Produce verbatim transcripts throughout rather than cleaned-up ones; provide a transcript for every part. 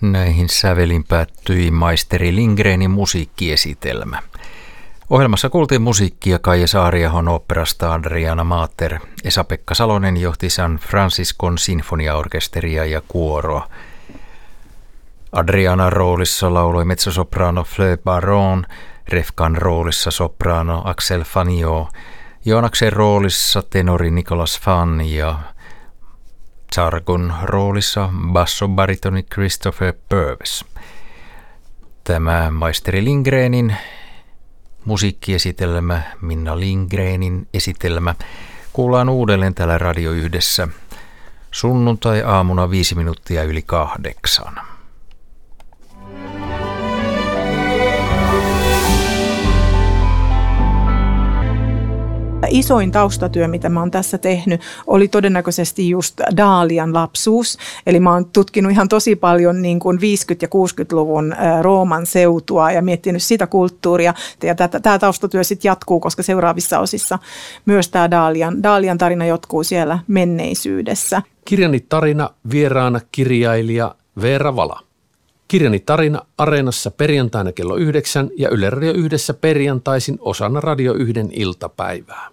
Näihin sävelin päättyi maisteri Lindgrenin musiikkiesitelmä. Ohjelmassa kuultiin musiikkia Kaija Saariahon oopperasta Adriana Mater. Esa-Pekka Salonen johti San Franciscon sinfoniaorkesteria ja kuoroa. Adriana roolissa lauloi mezzosoprano Fleur Baron, Refkan roolissa soprano Axel Fanio, Joonaksen roolissa tenori Nicolas Fan ja Sargon roolissa bassobaritoni Christopher Purves. Tämä maisteri Lindgrenin musiikkiesitelmä, Minna Lindgrenin esitelmä, kuullaan uudelleen täällä Radio Yhdessä sunnuntai-aamuna viisi minuuttia yli kahdeksan. Isoin taustatyö, mitä mä oon tässä tehnyt, oli todennäköisesti just Dalian lapsuus. Eli mä oon tutkinut ihan tosi paljon niin kuin viisikymmentä- ja kuusikymmentäluvun Rooman seutua ja miettinyt sitä kulttuuria. Ja tämä taustatyö sitten jatkuu, koska seuraavissa osissa myös tämä Dalian, Dalian tarina jatkuu siellä menneisyydessä. Kirjani tarina, vieraana kirjailija Veera Vala. Kirjani tarina Areenassa perjantaina kello yhdeksän ja Yle Radio Yhdessä perjantaisin osana Radio Yhden iltapäivää.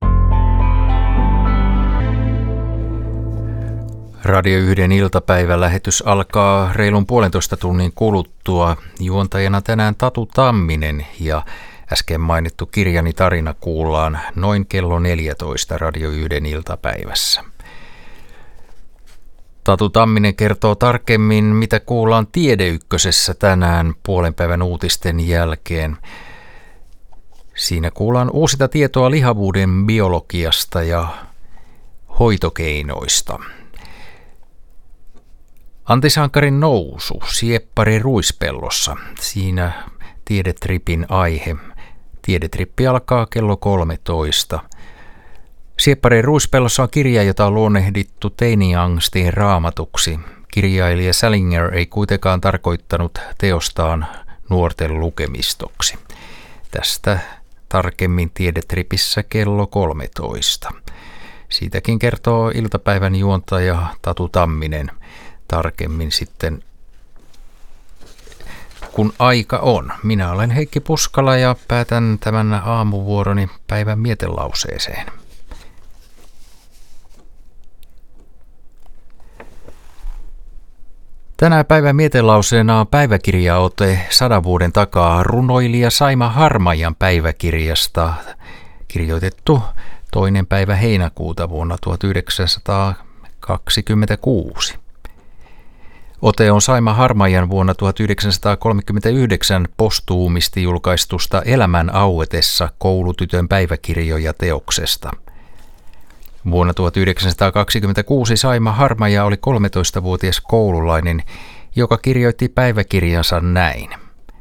Radio Yhden iltapäivälähetys alkaa reilun puolentoista tunnin kuluttua. Juontajana tänään Tatu Tamminen ja äsken mainittu Kirjani tarina kuullaan noin kello neljätoista Radio Yhden iltapäivässä. Tatu Tamminen kertoo tarkemmin, mitä kuullaan Tiedeykkösessä tänään puolen päivän uutisten jälkeen. Siinä kuullaan uusita tietoa lihavuuden biologiasta ja hoitokeinoista. Antisankarin nousu Sieppari Ruispellossa. Siinä Tiedetripin aihe. Tiedetrippi alkaa kello kolmetoista. Sieppari Ruispellossa on kirja, jota on luonnehdittu teiniangstin raamatuksi. Kirjailija Salinger ei kuitenkaan tarkoittanut teostaan nuorten lukemistoksi. Tästä tarkemmin Tiedetripissä kello kolmetoista. Siitäkin kertoo iltapäivän juontaja Tatu Tamminen tarkemmin sitten, kun aika on. Minä olen Heikki Puskala ja päätän tämän aamuvuoroni päivän mietelauseeseen. Tänä päivän mietelauseena on päiväkirjaote sadan vuoden takaa runoilija Saima Harmajan päiväkirjasta, kirjoitettu toinen päivä heinäkuuta vuonna tuhatyhdeksänsataakaksikymmentäkuusi. Ote on Saima Harmajan vuonna tuhatyhdeksänsataakolmekymmentäyhdeksän postuumisti julkaistusta Elämän auetessa koulutytön päiväkirjoja teoksesta. Vuonna tuhatyhdeksänsataakaksikymmentäkuusi Saima Harmaja oli kolmetoistavuotias koululainen, joka kirjoitti päiväkirjansa näin.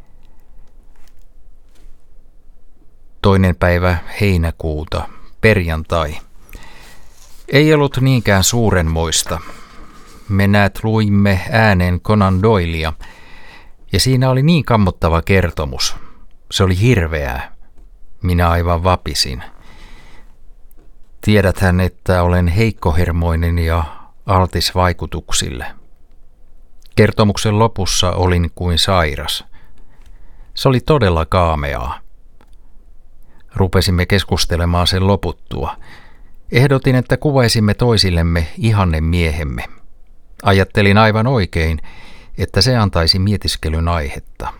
Toinen päivä heinäkuuta, perjantai. Ei ollut niinkään suurenmoista. Me näet luimme ääneen Conan Doylea, ja siinä oli niin kammottava kertomus. Se oli hirveää. Minä aivan vapisin. Tiedäthän, että olen heikkohermoinen ja altis vaikutuksille. Kertomuksen lopussa olin kuin sairas. Se oli todella kaameaa. Rupesimme keskustelemaan sen loputtua. Ehdotin, että kuvaisimme toisillemme ihanne miehemme. Ajattelin aivan oikein, että se antaisi mietiskelyn aihetta.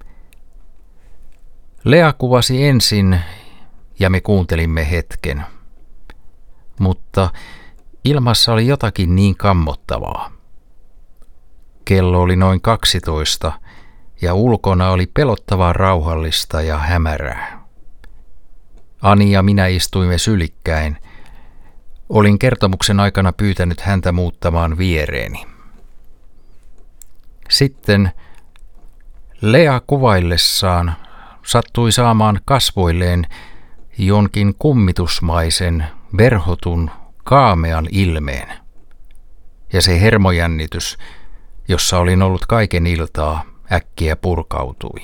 Lea kuvasi ensin ja me kuuntelimme hetken. Mutta ilmassa oli jotakin niin kammottavaa. Kello oli noin kaksitoista ja ulkona oli pelottavan rauhallista ja hämärää. Ani ja minä istuimme sylikkäin. Olin kertomuksen aikana pyytänyt häntä muuttamaan viereeni. Sitten Lea kuvaillessaan sattui saamaan kasvoilleen jonkin kummitusmaisen, verhotun, kaamean ilmeen. Ja se hermojännitys, jossa olin ollut kaiken iltaa, äkkiä purkautui.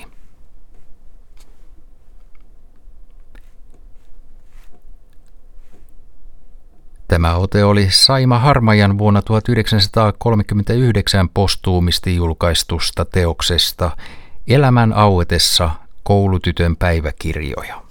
Tämä ote oli Saima Harmajan vuonna tuhatyhdeksänsataakolmekymmentäyhdeksän postuumisti julkaistusta teoksesta Elämän auetessa koulutytön päiväkirjoja.